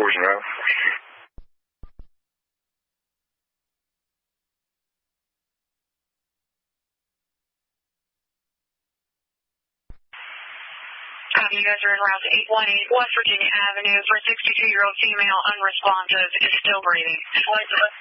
Poison Route. You guys are en route to 818 West Virginia Avenue for a 62-year-old female unresponsive, is still breathing.